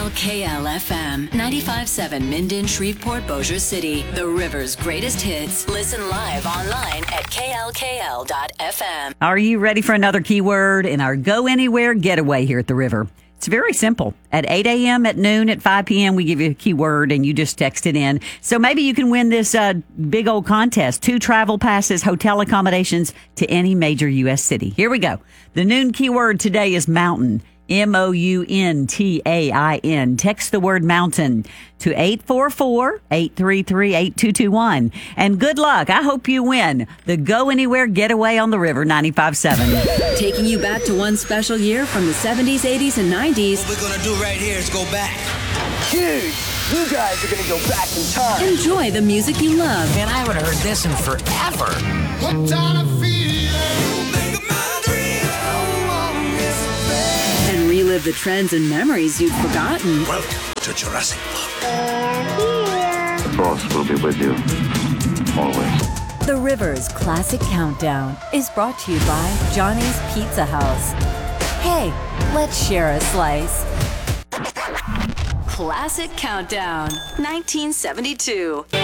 KLKL-FM, 95.7 Minden, Shreveport, Bossier City. The River's greatest hits. Listen live online at klkl.fm. Are you ready for another keyword in our Go Anywhere getaway here at the River? It's very simple. At 8 a.m., at noon, at 5 p.m., we give you a keyword and you just text it in. So maybe you can win this big old contest. 2 travel passes, hotel accommodations to any major U.S. city. Here we go. The noon keyword today is mountain. MOUNTAIN. Text the word mountain to 844-833-8221. And good luck. I hope you win the Go Anywhere Getaway on the River 95.7. Taking you back to one special year from the 70s, 80s, and 90s. What we're going to do right here is go back. Huge! You guys are going to go back in time. Enjoy the music you love. Man, I haven't heard this in forever. What kind of feeling? And relive the trends and memories you've forgotten. Welcome to Jurassic Park. The boss will be with you, always. The River's Classic Countdown is brought to you by Johnny's Pizza House. Hey, let's share a slice. Classic Countdown, 1972.